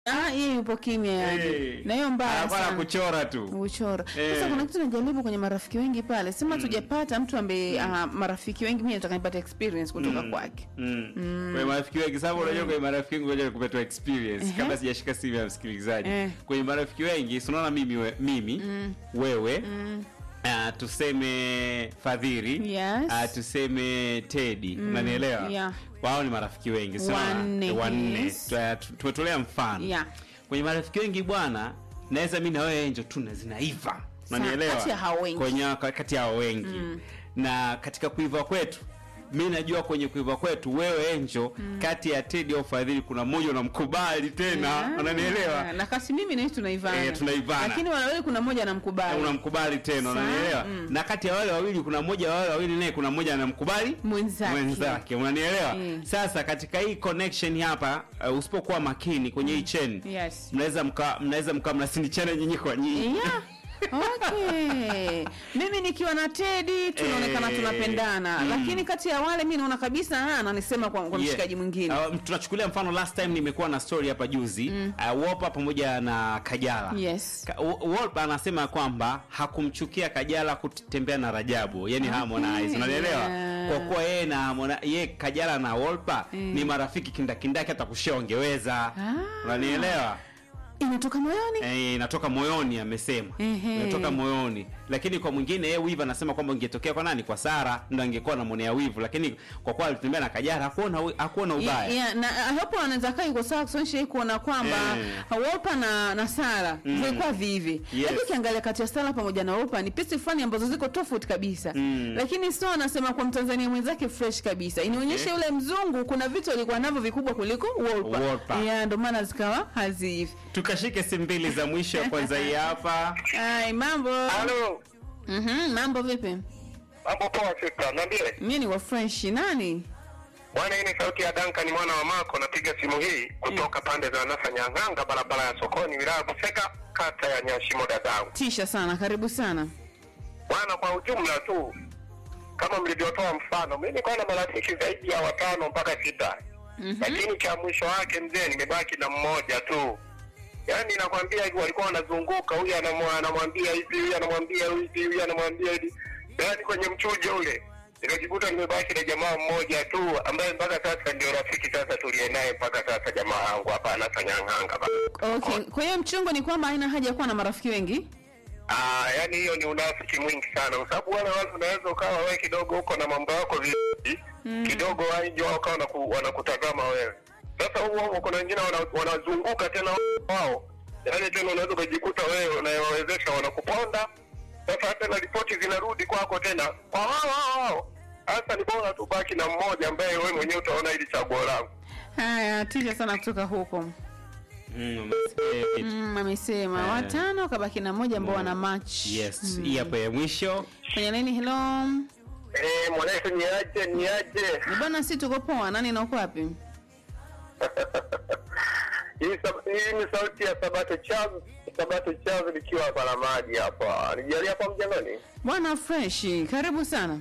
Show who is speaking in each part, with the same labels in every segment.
Speaker 1: Yeye yupo kimya yani. Na hiyo mbaya sana.
Speaker 2: Hapana kuchora tu.
Speaker 1: Kuchora. Sasa kuna kitu najaribu kwenye marafiki wengi pale. Sema tujapata mtu ambaye marafiki wengi mimi nataka nipate experience kutoka kwake.
Speaker 2: Kwa marafiki wengi sababu unajua kwa marafiki wengi ngoja nikupate experience kabla sijashika simu ya msikilizaji. Kwa marafiki wengi unaona mimi wewe tuseme Fadhili, tuseme Teddy, unanielewa? Wao ni marafiki wengi sana, wanne. Tumetolea mfano. Kwenye marafiki wengi bwana, naweza mimi na wewe Angel tu zinaiva. Unanielewa? Kati ya hao wengi. Na katika kuiva kwetu, mimi najua kwenye kuiva kwetu wewe Angel kati ya Teddy au Fadhili kuna mmoja unamkubali tena. Unanielewa?
Speaker 1: Na kasi mimi na yeye tunaivana.
Speaker 2: Tunaivana.
Speaker 1: Lakini wale wawili kuna mmoja anamkubali.
Speaker 2: Unamkubali tena, unanielewa? Na kati ya wale wawili kuna mmoja wale wawili naye kuna mmoja anamkubali mwenzake. Unanielewa? Sasa katika hii connection hapa usipokuwa makini kwenye hii chain, mnaweza mnasinichana nyinyi kwa nyinyi. Okay. Mimi nikiwa na Teddy tunaonekana tunapendana, lakini kati ya wale mimi naona kabisa ananisema kwa mshikaji mwingine. Tunachukulia mfano last time nimekuwa na story hapa juzi, Wopa pamoja na Kajala. Wopa anasema kwamba hakumchukia Kajala kutembea na Rajabu, yani Harmonize. Unaelewa? Kwa kuwa yeye Kajala na Wopa ni marafiki kindakindaki hata kushare ongeweza. Unanielewa?
Speaker 1: Inatoka moyoni?
Speaker 2: Inatoka moyoni amesema. Inatoka moyoni. Lakini kwa mwingine yeye wivu anasema kwamba ingetokea kwa nani? Kwa Sara ndio angekuwa na monea wivu, lakini kwa kuwa alitembea na Kajala hakuona ubaya.
Speaker 1: Na hapo anaweza kai kwa sawa kusonyesha kuona kwamba Wopa na Sara zilikuwa vivi. Lakini kiangalia kati ya Sara pamoja na Wopa ni pisi fulani ambazo ziko tofauti kabisa. Lakini sio anasema kwa Mtanzania mwenzake fresh kabisa. Inaonyesha yule mzungu kuna vitu alikuwa navyo vikubwa kuliko Wopa. Ndio maana zikawa hazivi.
Speaker 2: Tukashike simu mbili za mwisho kwanza hii hapa.
Speaker 1: Mambo.
Speaker 3: Halo.
Speaker 1: Mambo vipi?
Speaker 3: Mambo poa sika, niambie.
Speaker 1: Mimi ni wa French, nani?
Speaker 3: Bwana, hii ni sauti ya Duncan mwana wa Mako, napiga simu hii kutoka pande za Nyang'anga, barabara ya Sokoni, wilaya Buseka, kata ya Nyashimo dadangu.
Speaker 1: Tisha sana, karibu sana.
Speaker 3: Bwana, kwa ujumla tu kama mlivyotoa mfano, mimi niko na marafiki zaidi ya 5 mpaka 6. Lakini cha mwisho wake mzee nimebaki na mmoja tu. Yaani nakwambia hivi walikuwa wanazunguka, huyu anamwambia hivi, huyu anamwambia hivi, huyu anamwambia hivi. Yaani kwenye mchujo ule nikajikuta nimebaki na jamaa mmoja tu ambaye mpaka sasa ndio rafiki sasa tulie naye mpaka sasa, jamaa wangu hapa Nyang'anga.
Speaker 1: Okay, kwa hiyo mchongo ni kwamba haina haja kuwa na marafiki wengi?
Speaker 3: Yaani hiyo ni unafiki mwingi sana, kwa sababu wale watu unaweza ukawa wewe kidogo huko na mambo yako vipi, kidogo waje wao wanakutazama wewe. Sasa huo kuna wengine wanazunguka tena wao. Yaani tena unaweza kujikuta wewe unayowezesha wanakuponda. Sasa tena ripoti zinarudi kwako tena. Kwa wao. Sasa ni bora tu baki na mmoja ambaye wewe mwenyewe utaona hili chaguo langu.
Speaker 1: Haya, tija sana kutoka huko. Amesema 5 kabaki na mmoja ambao wana match.
Speaker 2: Hii hapa ya mwisho.
Speaker 1: Kwenye nini? Hello.
Speaker 3: Mwanangu niaje.
Speaker 1: Ni bwana, si tuko poa. Nani na uko wapi?
Speaker 3: Hii ni sauti ya Sabato Charles nikiwa hapa na maji hapa. Nijalia hapa mjangoni.
Speaker 1: Bwana fresh, karibu sana.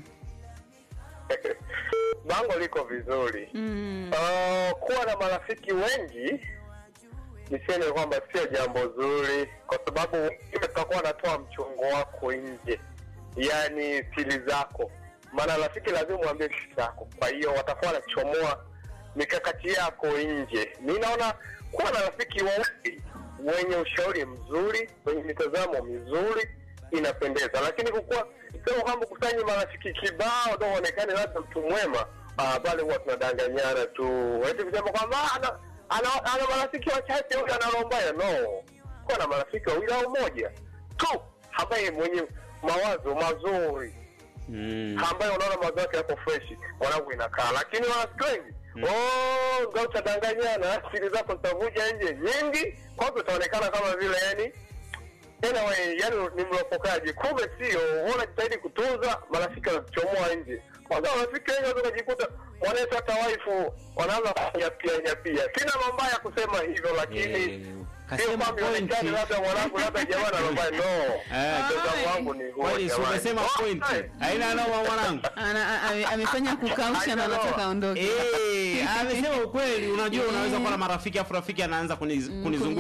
Speaker 3: Bango liko vizuri. Kuwa na marafiki wengi niseme kwamba sio jambo zuri, kwa sababu utakuwa unatoa mchongo wako nje. Yaani siri zako. Maana rafiki lazima uambie siri zako. Kwa hiyo watakuwa wanachomoa mikakati yako nje. Mimi naona kuwa na rafiki wenye ushauri mzuri, wenye mitazamo mizuri inapendeza. Lakini kukua sio kwamba kusanya marafiki kibao ndio uonekane labda mtu mwema, bali huwa tunadanganyana tu. Eti kusema kwamba ana marafiki wachache huyu analombaya. No. Kuwa na marafiki wawili au mmoja tu ambaye mwenye mawazo mazuri. Ambaye unaona mawazo yake yako fresh, wanangu inakaa. Lakini watu wengi ndio utadanganyana, siri zako zitavuja nje nyingi, kwa hiyo utaonekana kama vile yani ni mlopokaji. Kumbe sio, unajitahidi kutunza marafiki wanachomoa nje. Kwanza marafiki wengi wanajikuta wanaita hata wife wanaanza kunyapia. Sina mambo ya kusema hivyo, lakini sio kwamba inaonekana labda mwanangu labda jamaa anafanya mtazamo wangu ni huo.
Speaker 2: Umesema point. Haina noma mwanangu.
Speaker 1: Amefanya kukausha na anataka aondoke.
Speaker 2: amesema ukweli. Unajua unaweza kuwa na marafiki afu rafiki anaanza kunizunguka